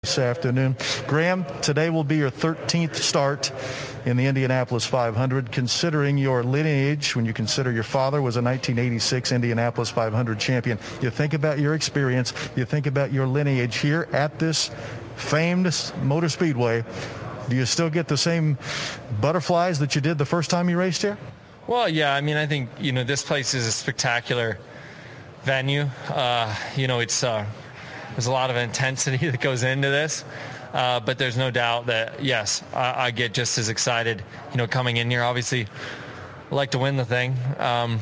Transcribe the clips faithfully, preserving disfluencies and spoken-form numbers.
This afternoon. Graham, today will be your thirteenth start in the Indianapolis five hundred. Considering your lineage, when you consider your father was a nineteen eighty-six Indianapolis five hundred champion, you think about your experience, you think about your lineage here at this famed motor speedway. Do you still get the same butterflies that you did the first time you raced here? Well, yeah, I mean, I think, you know, this place is a spectacular venue. Uh, you know, it's... Uh, There's a lot of intensity that goes into this, uh, but there's no doubt that, yes, I, I get just as excited, you know, coming in here. Obviously, I like to win the thing. Um,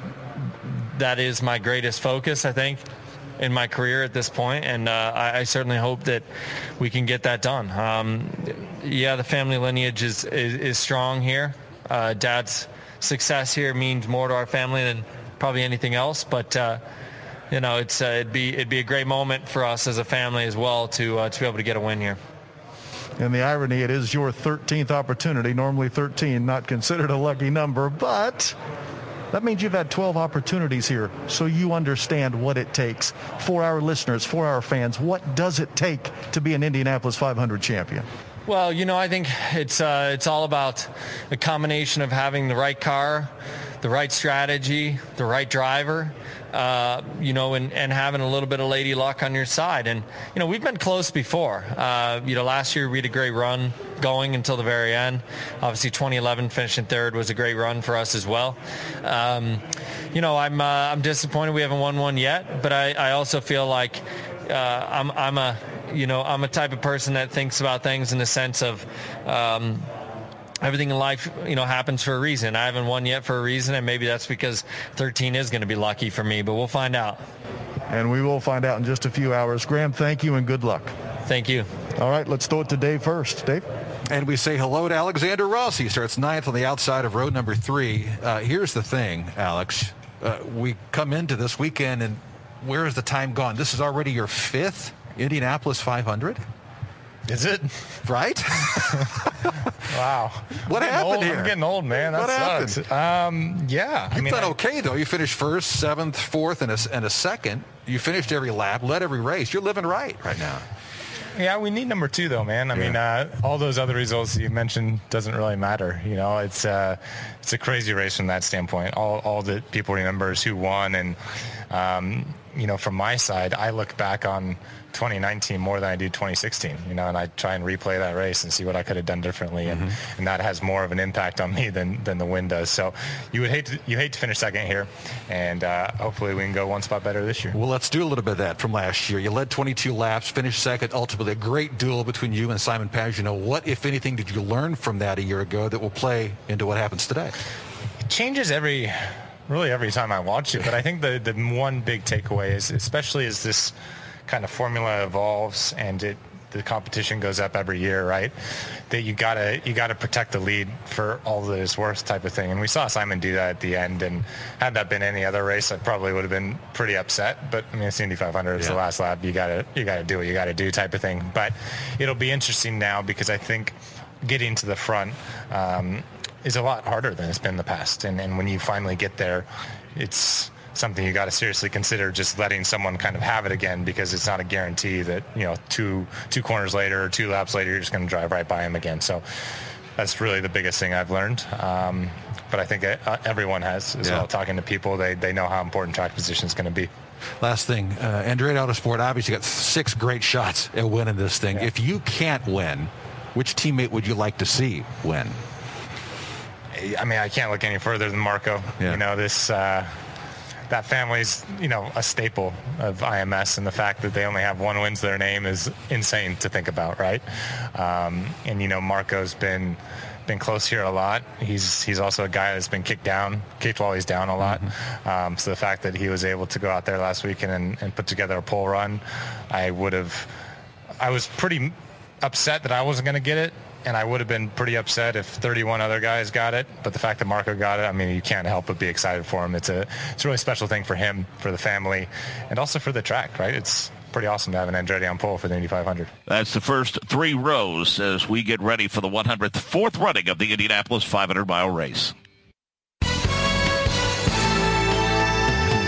that is my greatest focus, I think, in my career at this point, and uh, I, I certainly hope that we can get that done. Um, yeah, the family lineage is, is, is strong here. Uh, Dad's success here means more to our family than probably anything else, but uh, you know, it's uh, it'd be it'd be a great moment for us as a family as well to uh, to be able to get a win here. And the irony, it is your thirteenth opportunity. Normally thirteen, not considered a lucky number, but that means you've had twelve opportunities here, so you understand what it takes. For our listeners, for our fans, what does it take to be an Indianapolis five hundred champion? Well, you know, I think it's uh, it's all about a combination of having the right car, the right strategy, the right driver, uh, you know, and, and having a little bit of lady luck on your side. And, you know, we've been close before. Uh, you know, last year we had a great run going until the very end. Obviously, twenty eleven finishing third was a great run for us as well. Um, you know, I'm uh, I'm disappointed we haven't won one yet, but I, I also feel like uh, I'm I'm a you know I'm a type of person that thinks about things in the sense of. Um, Everything in life, you know, happens for a reason. I haven't won yet for a reason, and maybe that's because thirteen is going to be lucky for me, but we'll find out. And we will find out in just a few hours. Graham, thank you and good luck. Thank you. All right, let's throw it to Dave first. Dave? And we say hello to Alexander Rossi. He starts ninth on the outside of road number three. Uh, here's the thing, Alex. Uh, we come into this weekend, and where is the time gone? This is already your fifth Indianapolis five hundred? Is it? Right? Wow. What happened old. here? I'm getting old, man. That what sucks. happened? Um, yeah. You've I mean, done I, okay, though. You finished first, seventh, fourth, and a, and a second. You finished every lap, led every race. You're living right right now. Yeah, we need number two, though, man. I yeah. mean, uh, all those other results you mentioned doesn't really matter. You know, it's uh, it's a crazy race from that standpoint. All all that people remember is who won. And, um, you know, from my side, I look back on twenty nineteen more than I do twenty sixteen, you know, and I try and replay that race and see what I could have done differently. And, mm-hmm. and that has more of an impact on me than, than the win does. So you would hate to, you hate to finish second here, and uh, hopefully we can go one spot better this year. Well, let's do a little bit of that from last year. You led twenty-two laps, finished second, ultimately a great duel between you and Simon Pagenaud. What, if anything, did you learn from that a year ago that will play into what happens today? It changes every, really every time I watch it, but I think the, the one big takeaway is, especially as this kind of formula evolves and it the competition goes up every year, right? That you gotta you gotta protect the lead for all that it's worth, type of thing. And we saw Simon do that at the end. And had that been any other race, I probably would have been pretty upset. But I mean, it's Indy five hundred. It's yeah. the last lap. You gotta you gotta do what you gotta do, type of thing. But it'll be interesting now because I think getting to the front um, is a lot harder than it's been in the past. And and when you finally get there, it's something you got to seriously consider, just letting someone kind of have it again, because it's not a guarantee that, you know, two two corners later or two laps later, you're just going to drive right by him again. So that's really the biggest thing I've learned. Um, but I think uh, everyone has as yeah. well. Talking to people, they, they know how important track position is going to be. Last thing, uh, Andretti Autosport obviously got six great shots at winning this thing. Yeah. If you can't win, which teammate would you like to see win? I mean, I can't look any further than Marco. Yeah. You know, this... Uh, that family's, you know, a staple of I M S, and the fact that they only have one win to their name is insane to think about, right? Um, and, you know, Marco's been been close here a lot. He's he's also a guy that's been kicked down, kicked while he's down a lot. Mm-hmm. Um, so the fact that he was able to go out there last weekend and, and put together a pole run, I would have, I was pretty upset that I wasn't going to get it. And I would have been pretty upset if thirty-one other guys got it. But the fact that Marco got it, I mean, you can't help but be excited for him. It's a it's a really special thing for him, for the family, and also for the track, right? It's pretty awesome to have an Andretti on pole for the Indy five hundred. That's the first three rows as we get ready for the one hundred fourth running of the Indianapolis five hundred mile race. It is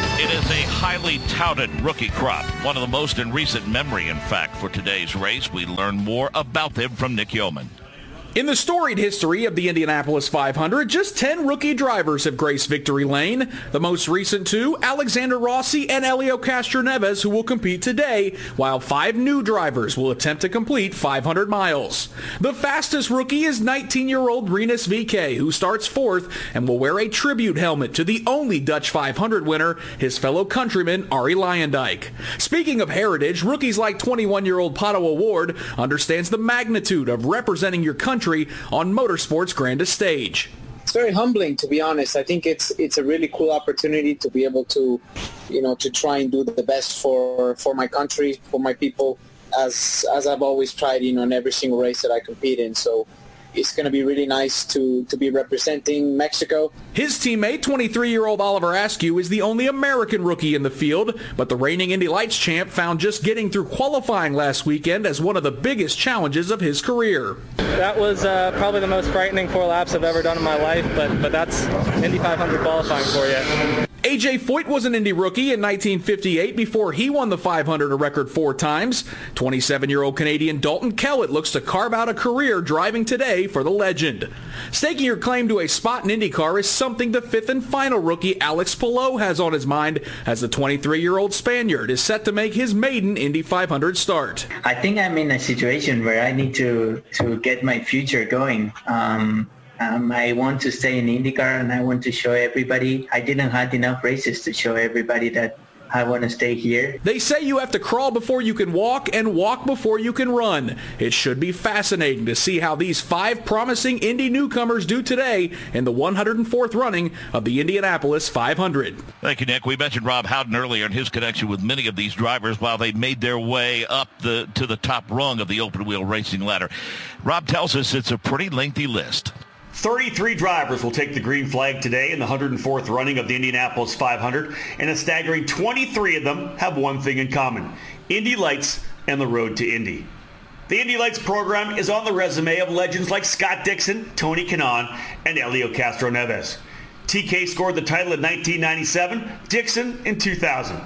was a highly touted rookie crop, one of the most in recent memory, in fact, for today's race. We learn more about them from Nick Yeoman. In the storied history of the Indianapolis five hundred, just ten rookie drivers have graced victory lane. The most recent two, Alexander Rossi and Helio Castroneves, who will compete today, while five new drivers will attempt to complete five hundred miles. The fastest rookie is nineteen-year-old Rinus V K, who starts fourth and will wear a tribute helmet to the only Dutch five hundred winner, his fellow countryman Arie Luyendyk. Speaking of heritage, rookies like twenty-one-year-old Pato O'Ward understands the magnitude of representing your country on motorsport's grandest stage. It's very humbling, to be honest. I think it's it's a really cool opportunity to be able to, you know, to try and do the best for, for my country, for my people, as as I've always tried, you know, in every single race that I compete in. So it's going to be really nice to, to be representing Mexico. His teammate, twenty-three-year-old Oliver Askew, is the only American rookie in the field, but the reigning Indy Lights champ found just getting through qualifying last weekend as one of the biggest challenges of his career. That was uh, probably the most frightening four laps I've ever done in my life, but, but that's Indy five hundred qualifying for you. A J Foyt was an Indy rookie in nineteen fifty-eight before he won the five hundred a record four times. twenty-seven-year-old Canadian Dalton Kellett looks to carve out a career driving today for the legend. Staking your claim to a spot in IndyCar is something the fifth and final rookie Alex Palou has on his mind, as the twenty-three-year-old Spaniard is set to make his maiden Indy five hundred start. I think I'm in a situation where I need to, to get my future going. Um, Um, I want to stay in IndyCar, and I want to show everybody. I didn't have enough races to show everybody that I want to stay here. They say you have to crawl before you can walk and walk before you can run. It should be fascinating to see how these five promising Indy newcomers do today in the one hundred fourth running of the Indianapolis five hundred. Thank you, Nick. We mentioned Rob Howden earlier and his connection with many of these drivers while they made their way up the to the top rung of the open-wheel racing ladder. Rob tells us it's a pretty lengthy list. thirty-three drivers will take the green flag today in the one hundred fourth running of the Indianapolis five hundred, and a staggering twenty-three of them have one thing in common: Indy Lights and the road to Indy. The Indy Lights program is on the resume of legends like Scott Dixon, Tony Kanaan, and Helio Castroneves. T K scored the title in nineteen ninety-seven, Dixon in two thousand.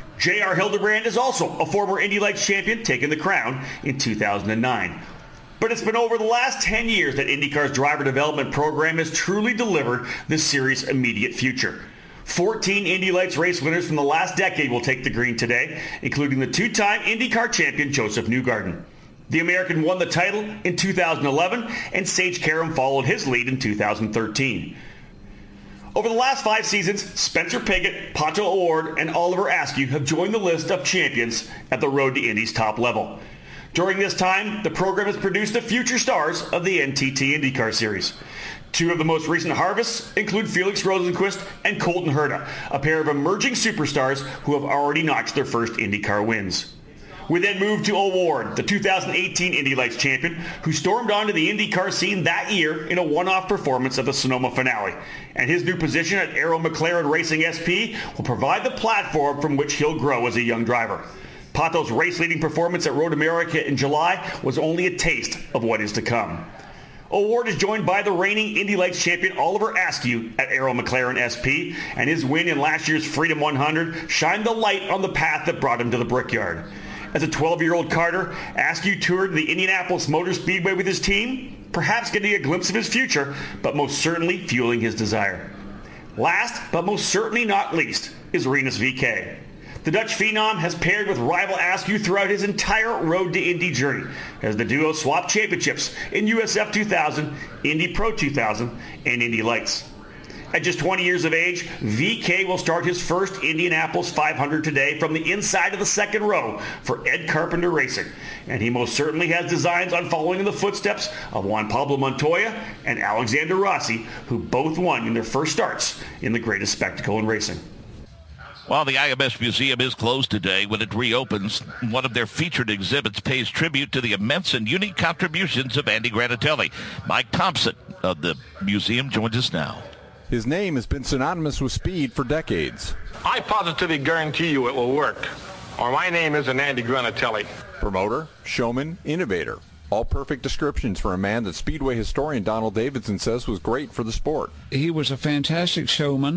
J R Hildebrand is also a former Indy Lights champion, taking the crown in two thousand nine. But it's been over the last ten years that IndyCar's driver development program has truly delivered this series' immediate future. fourteen Indy Lights race winners from the last decade will take the green today, including the two-time IndyCar champion Joseph Newgarden. The American won the title in two thousand eleven, and Sage Karam followed his lead in two thousand thirteen. Over the last five seasons, Spencer Pigot, Pato O'Ward, and Oliver Askew have joined the list of champions at the road to Indy's top level. During this time, the program has produced the future stars of the N T T IndyCar Series. Two of the most recent harvests include Felix Rosenqvist and Colton Herta, a pair of emerging superstars who have already notched their first IndyCar wins. We then move to O'Ward, the two thousand eighteen Indy Lights champion, who stormed onto the IndyCar scene that year in a one-off performance at the Sonoma finale. And his new position at Arrow McLaren Racing S P will provide the platform from which he'll grow as a young driver. Pato's race-leading performance at Road America in July was only a taste of what is to come. O'Ward is joined by the reigning Indy Lights champion Oliver Askew at Arrow McLaren S P, and his win in last year's Freedom one hundred shined the light on the path that brought him to the Brickyard. As a twelve-year-old karter, Askew toured the Indianapolis Motor Speedway with his team, perhaps getting a glimpse of his future, but most certainly fueling his desire. Last, but most certainly not least, is Rinus V K. The Dutch phenom has paired with rival Askew throughout his entire road to Indy journey, as the duo swapped championships in U S F two thousand, Indy Pro two thousand, and Indy Lights. At just twenty years of age, V K will start his first Indianapolis five hundred today from the inside of the second row for Ed Carpenter Racing, and he most certainly has designs on following in the footsteps of Juan Pablo Montoya and Alexander Rossi, who both won in their first starts in the greatest spectacle in racing. While the I M S Museum is closed today, when it reopens, one of their featured exhibits pays tribute to the immense and unique contributions of Andy Granatelli. Mike Thompson of the museum joins us now. His name has been synonymous with speed for decades. I positively guarantee you it will work, or my name isn't Andy Granatelli. Promoter, showman, innovator. All perfect descriptions for a man that Speedway historian Donald Davidson says was great for the sport. He was a fantastic showman.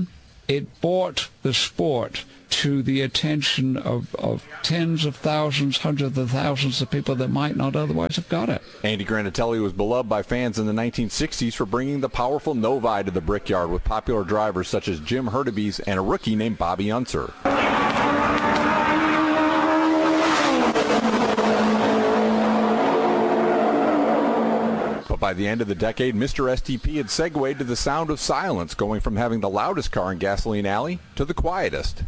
it brought the sport to the attention of, of tens of thousands, hundreds of thousands of people that might not otherwise have got it. Andy Granatelli was beloved by fans in the nineteen sixties for bringing the powerful Novi to the Brickyard with popular drivers such as Jim Hurtubise and a rookie named Bobby Unser. But by the end of the decade, Mister S T P had segued to the sound of silence, going from having the loudest car in Gasoline Alley to the quietest.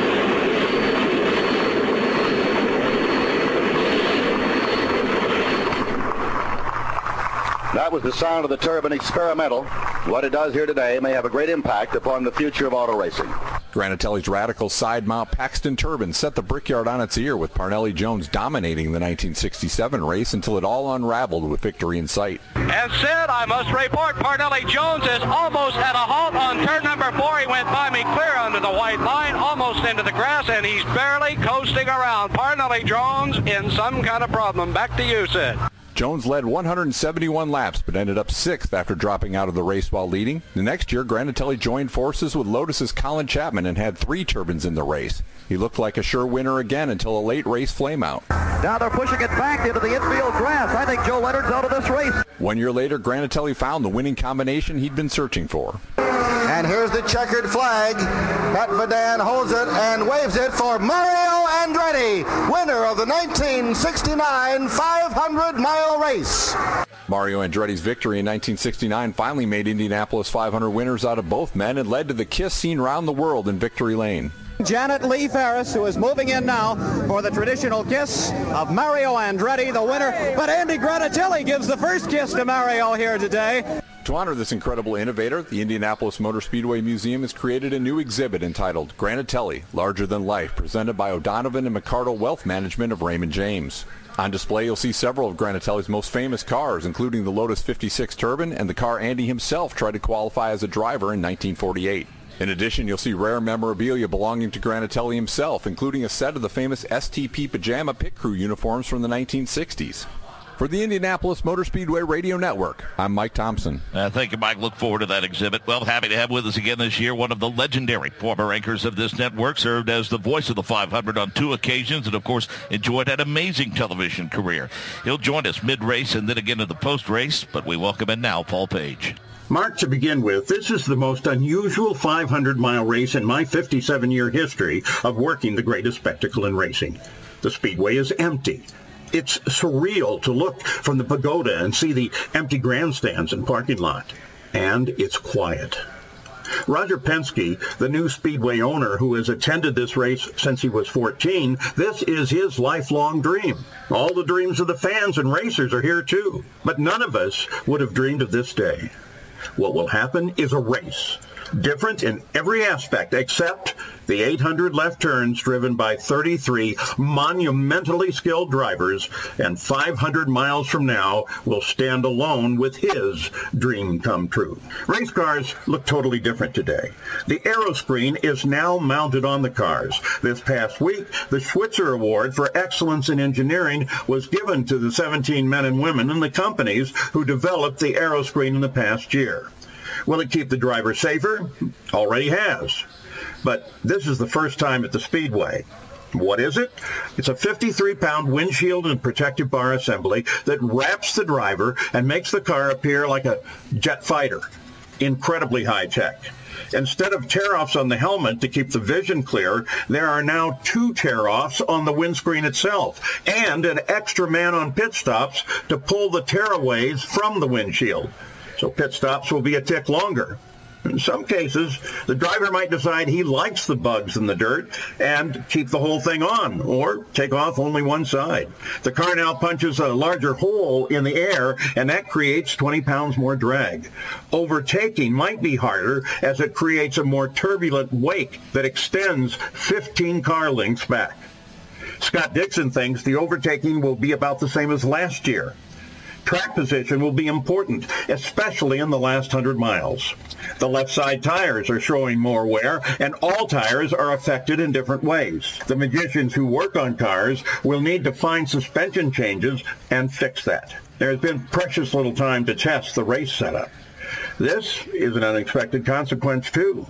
That was the sound of the turbine experimental. What it does here today may have a great impact upon the future of auto racing. Granatelli's radical side-mount Paxton turbine set the Brickyard on its ear, with Parnelli Jones dominating the nineteen sixty-seven race until it all unraveled with victory in sight. As said, I must report Parnelli Jones is almost at a halt on turn number four. He went by me clear under the white line, almost into the grass, and he's barely coasting around. Parnelli Jones in some kind of problem. Back to you, Sid. Jones led one hundred seventy-one laps, but ended up sixth after dropping out of the race while leading. The next year, Granatelli joined forces with Lotus's Colin Chapman and had three turbines in the race. He looked like a sure winner again until a late race flameout. Now they're pushing it back into the infield grass. I think Joe Leonard's out of this race. One year later, Granatelli found the winning combination he'd been searching for. And here's the checkered flag. Pat Vadan holds it and waves it for Mario Andretti, winner of the nineteen sixty-nine five hundred mile race. Mario Andretti's victory in nineteen sixty-nine finally made Indianapolis five hundred winners out of both men and led to the kiss seen round the world in Victory Lane. Janet Lee Ferris, who is moving in now for the traditional kiss of Mario Andretti, the winner. But Andy Granatelli gives the first kiss to Mario here today. To honor this incredible innovator, the Indianapolis Motor Speedway Museum has created a new exhibit entitled Granatelli, Larger Than Life, presented by O'Donovan and McCardle Wealth Management of Raymond James. On display, you'll see several of Granatelli's most famous cars, including the Lotus fifty-six Turbine and the car Andy himself tried to qualify as a driver in nineteen forty-eight. In addition, you'll see rare memorabilia belonging to Granatelli himself, including a set of the famous S T P Pajama Pit Crew uniforms from the nineteen sixties. For the Indianapolis Motor Speedway Radio Network, I'm Mike Thompson. Uh, thank you, Mike. Look forward to that exhibit. Well, happy to have with us again this year one of the legendary former anchors of this network, served as the voice of the five hundred on two occasions, and, of course, enjoyed an amazing television career. He'll join us mid-race and then again in the post-race, but we welcome in now Paul Page. Mark, to begin with, this is the most unusual five hundred mile race in my fifty-seven year history of working the greatest spectacle in racing. The speedway is empty. It's surreal to look from the pagoda and see the empty grandstands and parking lot. And it's quiet. Roger Penske, the new speedway owner who has attended this race since he was fourteen, this is his lifelong dream. All the dreams of the fans and racers are here too. But none of us would have dreamed of this day. What will happen is a race, different in every aspect except the eight hundred left turns driven by thirty-three monumentally skilled drivers, and five hundred miles from now will stand alone with his dream come true. Race cars look totally different today. The aero screen is now mounted on the cars. This past week, the Schwitzer Award for Excellence in Engineering was given to the seventeen men and women in the companies who developed the aero screen in the past year. Will it keep the driver safer? Already has. But this is the first time at the Speedway. What is it? It's a fifty-three pound windshield and protective bar assembly that wraps the driver and makes the car appear like a jet fighter. Incredibly high tech. Instead of tear-offs on the helmet to keep the vision clear, there are now two tear-offs on the windscreen itself and an extra man on pit stops to pull the tearaways from the windshield. So pit stops will be a tick longer. In some cases, the driver might decide he likes the bugs in the dirt and keep the whole thing on, or take off only one side. The car now punches a larger hole in the air, and that creates twenty pounds more drag. Overtaking might be harder, as it creates a more turbulent wake that extends fifteen car lengths back. Scott Dixon thinks the overtaking will be about the same as last year. Track position will be important, especially in the last one hundred miles. The left side tires are showing more wear, and all tires are affected in different ways. The magicians who work on cars will need to find suspension changes and fix that. There has been precious little time to test the race setup. This is an unexpected consequence, too.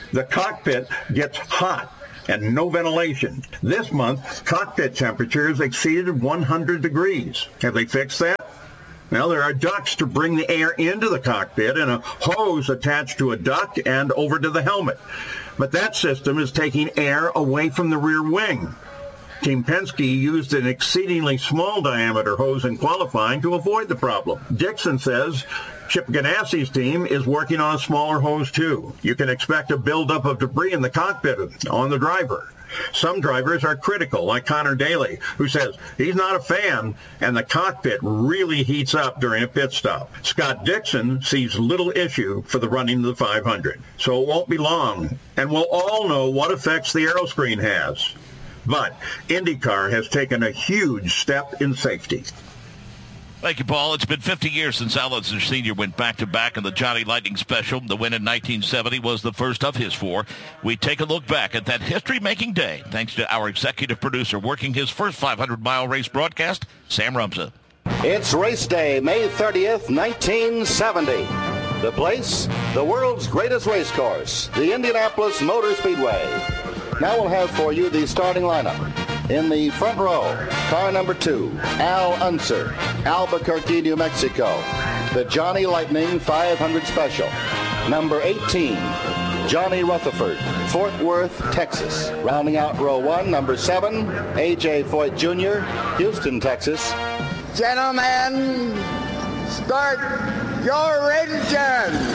the cockpit gets hot and no ventilation. This month, cockpit temperatures exceeded one hundred degrees. Have they fixed that? Well, there are ducts to bring the air into the cockpit and a hose attached to a duct and over to the helmet. But that system is taking air away from the rear wing. Team Penske used an exceedingly small diameter hose in qualifying to avoid the problem. Dixon says Chip Ganassi's team is working on a smaller hose too. You can expect a buildup of debris in the cockpit on the driver. Some drivers are critical, like Connor Daly, who says he's not a fan and the cockpit really heats up during a pit stop. Scott Dixon sees little issue for the running of the five hundred. So it won't be long, and we'll all know what effects the aeroscreen has. But IndyCar has taken a huge step in safety. Thank you, Paul. It's been fifty years since Al Unser Senior went back-to-back in the Johnny Lightning Special. The win in nineteen seventy was the first of his four. We take a look back at that history-making day, thanks to our executive producer working his first five hundred mile race broadcast, Sam Rumza. It's race day, May thirtieth, nineteen seventy. The place, the world's greatest race course, the Indianapolis Motor Speedway. Now we'll have for you the starting lineup. In the front row, car number two, Al Unser, Albuquerque, New Mexico. The Johnny Lightning five hundred Special. Number eighteen, Johnny Rutherford, Fort Worth, Texas. Rounding out row one, number seven, A J Foyt Junior, Houston, Texas. Gentlemen, start your engine.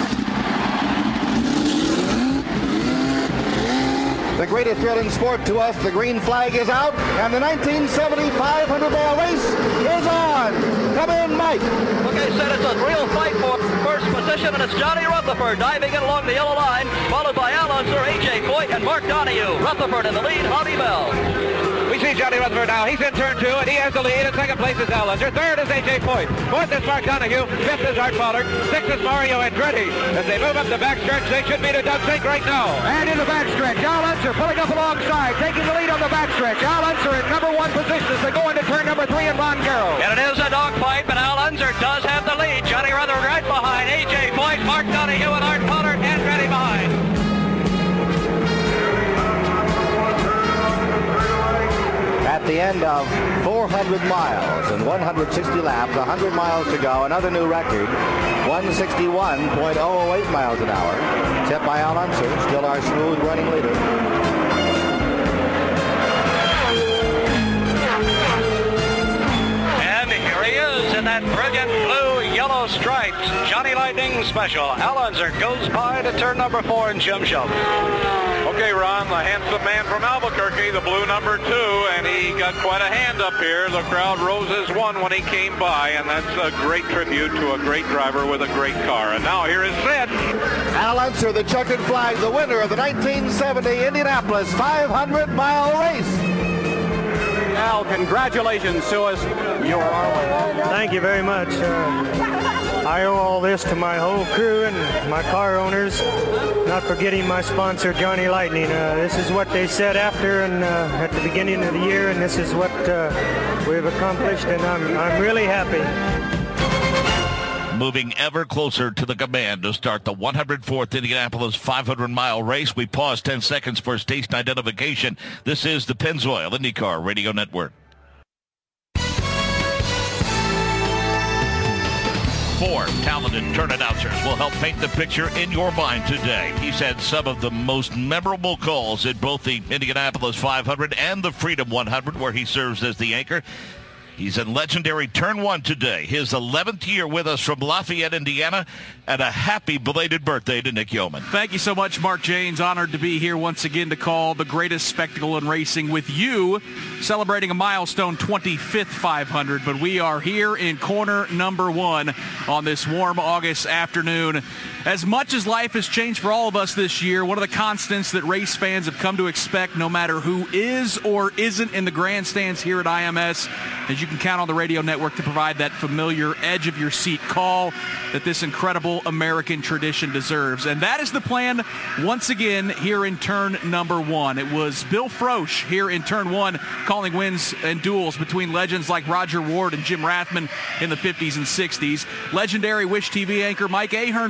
The greatest thrill in sport to us, the green flag is out, and the nineteen seventy five hundred mile race is on. Come in, Mike. Okay, said it's a real fight for first position, and it's Johnny Rutherford diving in along the yellow line, followed by Al Unser, A J Foyt, and Mark Donohue. Rutherford in the lead, Bobby Bell. We see Johnny Rutherford now. He's in turn two, and he has the lead. In second place is Al Unser. Third is A J Foyt. Fourth is Mark Donohue. Fifth is Art Pollard. Sixth is Mario Andretti. As they move up the backstretch, they should be to Doug Sink right now. And in the backstretch, Al Unser pulling up alongside, taking the lead on the backstretch. Al Unser in number one position as they go into turn number three in Von Garrow. And it is a dogfight, but Al Unser does have the lead. Johnny Rutherford right behind. A J Foyt, Mark Donohue, and Art Pollard Andretti behind. At the end of four hundred miles and one hundred sixty laps, one hundred miles to go, another new record, one sixty-one point oh oh eight miles an hour, set by Al Unser, still our smooth running leader. And here he is in that brilliant blue yellow stripes, Johnny Lightning Special. Al Unser goes by to turn number four in Jim Shum. Okay, Ron, the handsome man from Albuquerque, the blue number two, and he got quite a hand up here. The crowd rose as one when he came by, and that's a great tribute to a great driver with a great car. And now here is Sid. Al Unser, the checkered flag, the winner of the nineteen seventy Indianapolis five hundred mile race. Al, congratulations to us. You are our winner. Thank you very much. Uh, I owe all this to my whole crew and my car owners, not forgetting my sponsor, Johnny Lightning. Uh, this is what they said after and uh, at the beginning of the year, and this is what uh, we've accomplished, and I'm, I'm really happy. Moving ever closer to the command to start the one hundred fourth Indianapolis five hundred mile race. We pause ten seconds for station identification. This is the Pennzoil IndyCar Radio Network. Four talented turn announcers will help paint the picture in your mind today. He's had some of the most memorable calls at both the Indianapolis five hundred and the Freedom one hundred, where he serves as the anchor. He's in legendary Turn one today, his eleventh year with us from Lafayette, Indiana, and a happy belated birthday to Nick Yeoman. Thank you so much, Mark Jaynes. Honored to be here once again to call the greatest spectacle in racing with you, celebrating a milestone twenty-fifth five hundred, but we are here in corner number one on this warm August afternoon. As much as life has changed for all of us this year, one of the constants that race fans have come to expect, no matter who is or isn't in the grandstands here at I M S, is you can count on the radio network to provide that familiar edge-of-your-seat call that this incredible American tradition deserves. And that is the plan once again here in turn number one. It was Bill Frosch here in turn one calling wins and duels between legends like Roger Ward and Jim Rathman in the fifties and sixties. Legendary Wish T V anchor Mike Ahern described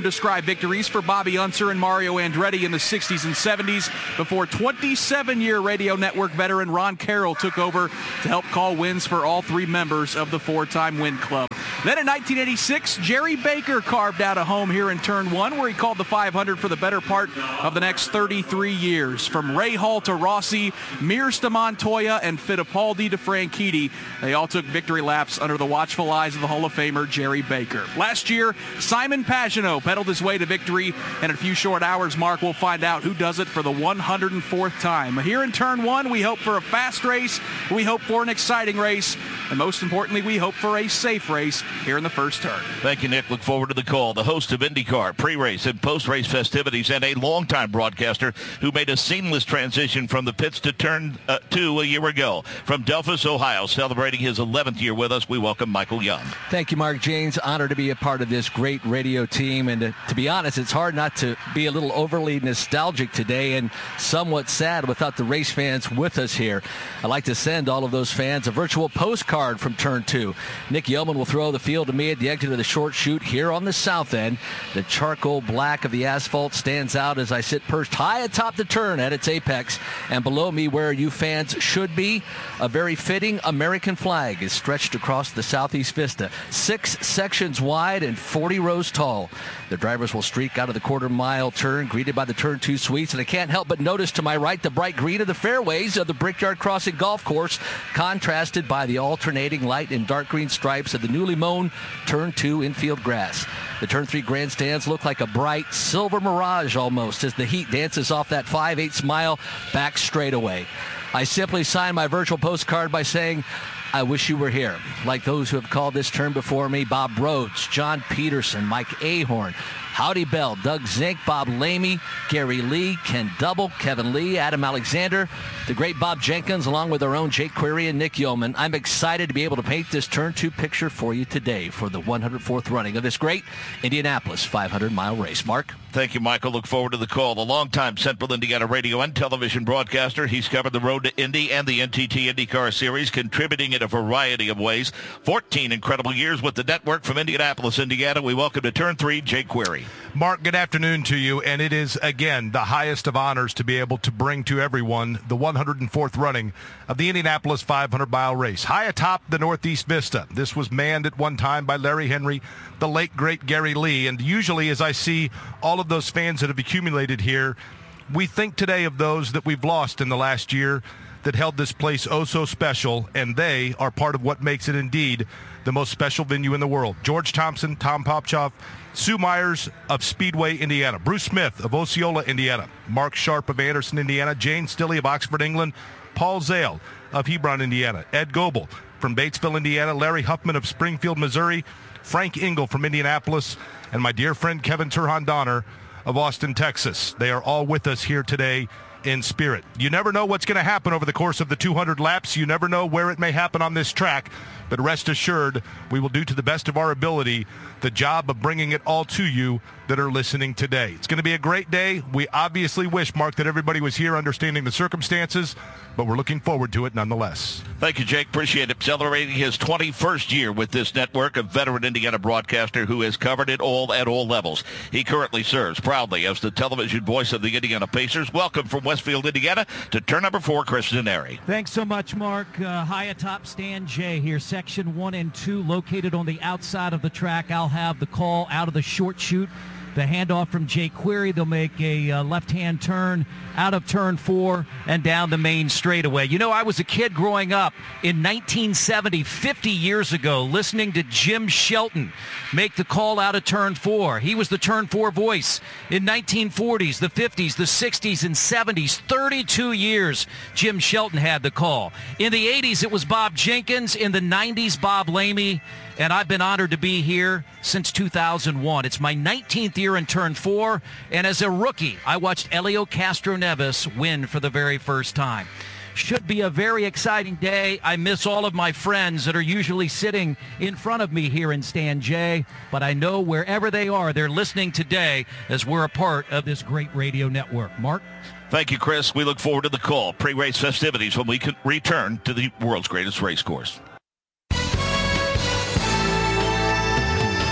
twenty-five victories for Bobby Unser and Mario Andretti in the sixties and seventies before twenty-seven-year radio network veteran Ron Carroll took over to help call wins for all three members of the four-time Win Club. Then in nineteen eighty-six, Jerry Baker carved out a home here in Turn one, where he called the five hundred for the better part of the next thirty-three years. From Ray Hall to Rossi, Mears to Montoya, and Fittipaldi to Franchitti, they all took victory laps under the watchful eyes of the Hall of Famer Jerry Baker. Last year, Simon Pagenaud pedaled his way to victory, and in a few short hours, Mark will find out who does it for the one hundred fourth time. Here in Turn one, we hope for a fast race, we hope for an exciting race, and most importantly, we hope for a safe race here in the first turn. Thank you, Nick. Look forward to the call. The host of IndyCar, pre-race and post-race festivities, and a longtime broadcaster who made a seamless transition from the pits to turn uh, two a year ago. From Delphos, Ohio, celebrating his eleventh year with us, we welcome Michael Young. Thank you, Mark Jaynes. Honored to be a part of this great radio team. And to, to be honest, it's hard not to be a little overly nostalgic today and somewhat sad without the race fans with us here. I'd like to send all of those fans a virtual postcard from Turn two. Nick Yeoman will throw the field to me at the exit of the short chute here on the south end. The charcoal black of the asphalt stands out as I sit perched high atop the turn at its apex. And below me, where you fans should be, a very fitting American flag is stretched across the southeast vista. Six sections wide and forty rows tall. The drivers will streak out of the quarter mile turn, greeted by the Turn two suites. And I can't help but notice to my right the bright green of the fairways of the Brickyard Crossing Golf Course, contrasted by the alternating light and dark green stripes of the newly mown Turn two infield grass. The Turn three grandstands look like a bright silver mirage almost as the heat dances off that five eighths mile back straightaway. I simply sign my virtual postcard by saying, I wish you were here. Like those who have called this turn before me, Bob Rhodes, John Peterson, Mike Ahorn, Howdy Bell, Doug Zink, Bob Lamey, Gary Lee, Ken Double, Kevin Lee, Adam Alexander, the great Bob Jenkins, along with our own Jake Query and Nick Yeoman. I'm excited to be able to paint this Turn two picture for you today for the one hundred fourth running of this great Indianapolis five hundred mile race. Mark? Thank you, Michael. Look forward to the call. The longtime Central Indiana radio and television broadcaster. He's covered the Road to Indy and the N T T IndyCar Series, contributing in a variety of ways. fourteen incredible years with the network from Indianapolis, Indiana. We welcome to Turn three, Jake Query. Mark, good afternoon to you, and it is, again, the highest of honors to be able to bring to everyone the one hundred fourth running of the Indianapolis five hundred mile race. High atop the Northeast Vista. This was manned at one time by Larry Henry, the late, great Gary Lee, and usually as I see all of those fans that have accumulated here, we think today of those that we've lost in the last year that held this place oh so special, and they are part of what makes it indeed the most special venue in the world. George Thompson, Tom Popchoff, Sue Myers of Speedway, Indiana, Bruce Smith of Osceola, Indiana, Mark Sharp of Anderson, Indiana, Jane Stilley of Oxford, England, Paul Zale of Hebron, Indiana, Ed Goebel from Batesville, Indiana, Larry Huffman of Springfield, Missouri, Frank Engel from Indianapolis, and my dear friend Kevin Turhan Donner of Austin, Texas. They are all with us here today in spirit. You never know what's going to happen over the course of the two hundred laps. You never know where it may happen on this track, but rest assured, we will do to the best of our ability the job of bringing it all to you that are listening today. It's going to be a great day. We obviously wish, Mark, that everybody was here understanding the circumstances, but we're looking forward to it nonetheless. Thank you, Jake. Appreciate it. Celebrating his twenty-first year with this network, a veteran Indiana broadcaster who has covered it all at all levels. He currently serves proudly as the television voice of the Indiana Pacers. Welcome from Westfield, Indiana, to turn number four, Chris Denari. Thanks so much, Mark. Uh, high atop Stand J here, section one and two, located on the outside of the track. I'll have the call out of the short chute. The handoff from Jake Query. They'll make a uh, left-hand turn out of turn four and down the main straightaway. You know, I was a kid growing up in nineteen seventy, fifty years ago, listening to Jim Shelton make the call out of turn four. He was the turn four voice in nineteen forties, the fifties, the sixties, and seventies. thirty-two years Jim Shelton had the call. In the eighties, it was Bob Jenkins. In the nineties, Bob Lamey. And I've been honored to be here since two thousand one. It's my nineteenth year in turn four, and as a rookie, I watched Helio Castroneves win for the very first time. Should be a very exciting day. I miss all of my friends that are usually sitting in front of me here in Stand J, but I know wherever they are, they're listening today as we're a part of this great radio network. Mark? Thank you, Chris. We look forward to the call. Pre-race festivities when we can return to the world's greatest race course.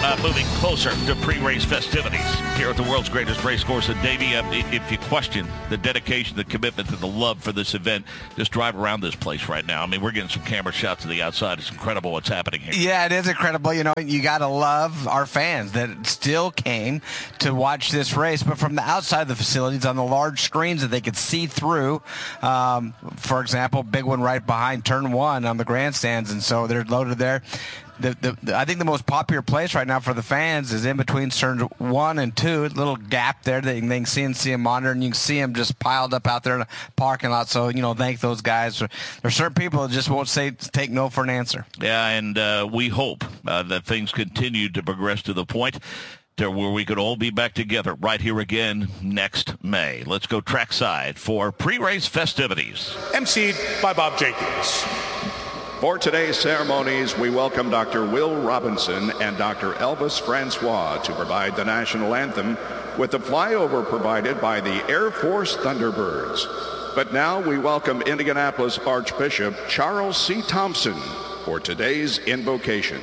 uh, moving closer to pre-race festivities here at the world's greatest race course. And Davey, uh, if you question the dedication, the commitment, and the love for this event, just drive around this place right now. I mean, we're getting some camera shots of the outside. It's incredible what's happening here. Yeah, it is incredible. You know, you got to love our fans that still came to watch this race. But from the outside of the facilities, on the large screens that they could see through, um, for example, big one right behind turn one on the grandstands, and so they're loaded there. The, the, the, I think the most popular place right now for the fans is in between turns one and two, a little gap there that you can see and see them monitor, and you can see them just piled up out there in the parking lot. So, you know, thank those guys. There are certain people that just won't say take no for an answer. Yeah, and uh, we hope uh, that things continue to progress to the point to where we could all be back together right here again next May. Let's go trackside for pre-race festivities. emceed by Bob Jenkins. For today's ceremonies, we welcome Doctor Will Robinson and Doctor Elvis Francois to provide the national anthem with the flyover provided by the Air Force Thunderbirds. But now we welcome Indianapolis Archbishop Charles C. Thompson for today's invocation.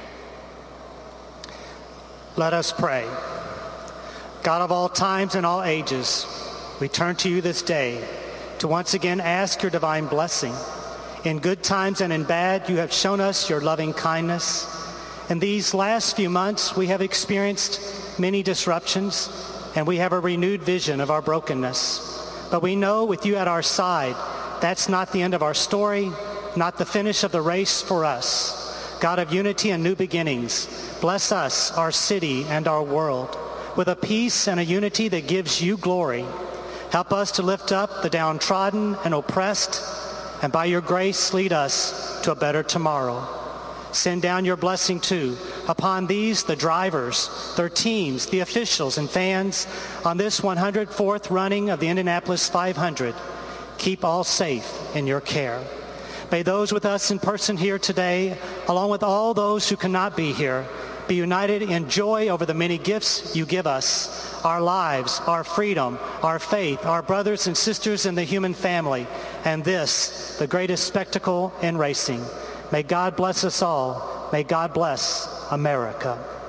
Let us pray. God of all times and all ages, we turn to you this day to once again ask your divine blessing. In good times and in bad, you have shown us your loving kindness. In these last few months, we have experienced many disruptions, and we have a renewed vision of our brokenness. But we know with you at our side, that's not the end of our story, not the finish of the race for us. God of unity and new beginnings, bless us, our city, and our world with a peace and a unity that gives you glory. Help us to lift up the downtrodden and oppressed, and by your grace, lead us to a better tomorrow. Send down your blessing, too, upon these, the drivers, their teams, the officials, and fans on this one hundred fourth running of the Indianapolis five hundred. Keep all safe in your care. May those with us in person here today, along with all those who cannot be here, be united in joy over the many gifts you give us, our lives, our freedom, our faith, our brothers and sisters in the human family, and this, the greatest spectacle in racing. May God bless us all. May God bless America.